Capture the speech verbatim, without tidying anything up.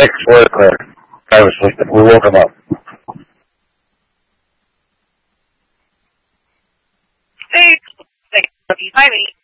ex-worker. I was sleeping. We woke him up. Hey, five eight.